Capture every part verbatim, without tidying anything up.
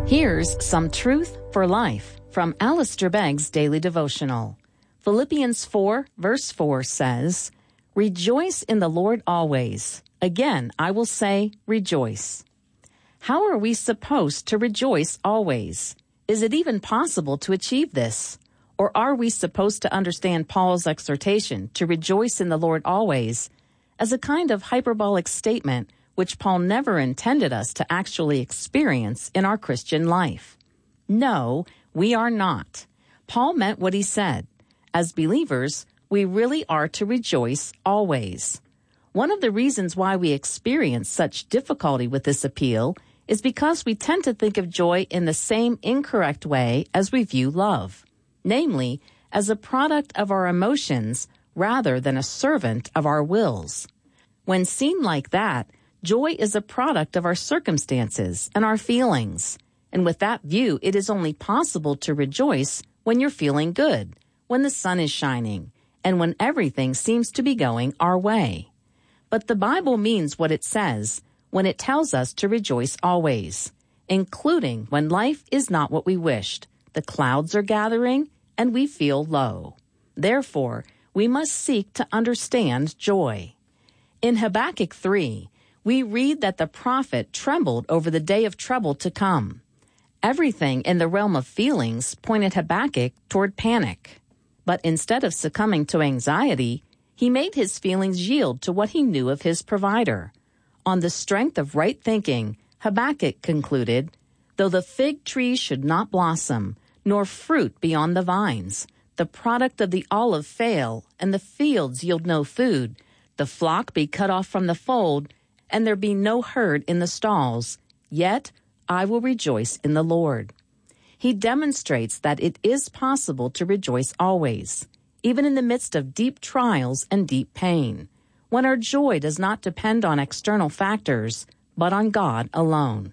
Here's some truth for life from Alistair Begg's Daily Devotional. Philippians four, verse four says, "Rejoice in the Lord always. Again, I will say, rejoice." How are we supposed to rejoice always? Is it even possible to achieve this? Or are we supposed to understand Paul's exhortation to rejoice in the Lord always as a kind of hyperbolic statement which Paul never intended us to actually experience in our Christian life? No, we are not. Paul meant what he said. As believers, we really are to rejoice always. One of the reasons why we experience such difficulty with this appeal is because we tend to think of joy in the same incorrect way as we view love, namely, as a product of our emotions rather than a servant of our wills. When seen like that, joy is a product of our circumstances and our feelings. And with that view, it is only possible to rejoice when you're feeling good, when the sun is shining, and when everything seems to be going our way. But the Bible means what it says when it tells us to rejoice always, including when life is not what we wished, the clouds are gathering, and we feel low. Therefore, we must seek to understand joy. In Habakkuk three, we read that the prophet trembled over the day of trouble to come. Everything in the realm of feelings pointed Habakkuk toward panic. But instead of succumbing to anxiety, he made his feelings yield to what he knew of his provider. On the strength of right thinking, Habakkuk concluded, "Though the fig tree should not blossom, nor fruit be on the vines, the product of the olive fail, and the fields yield no food, the flock be cut off from the fold, and there be no herd in the stalls, yet I will rejoice in the Lord." He demonstrates that it is possible to rejoice always, even in the midst of deep trials and deep pain, when our joy does not depend on external factors, but on God alone.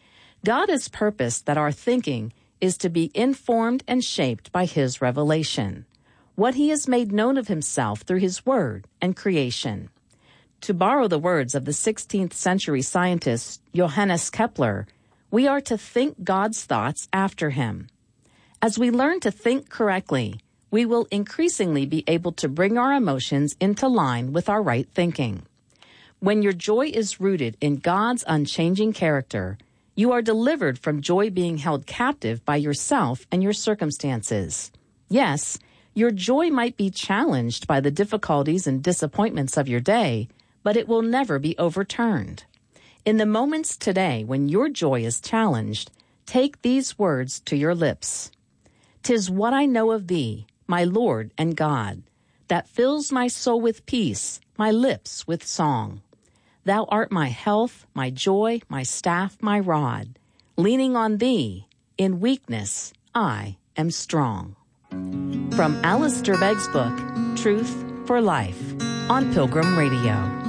God has purposed that our thinking is to be informed and shaped by His revelation, what He has made known of Himself through His Word and creation. To borrow the words of the sixteenth century scientist Johannes Kepler, we are to think God's thoughts after Him. As we learn to think correctly, we will increasingly be able to bring our emotions into line with our right thinking. When your joy is rooted in God's unchanging character, you are delivered from joy being held captive by yourself and your circumstances. Yes, your joy might be challenged by the difficulties and disappointments of your day, but it will never be overturned. In the moments today when your joy is challenged, take these words to your lips. "'Tis what I know of thee, my Lord and God, that fills my soul with peace, my lips with song. Thou art my health, my joy, my staff, my rod. Leaning on thee, in weakness, I am strong." From Alistair Begg's book, Truth for Life, on Pilgrim Radio.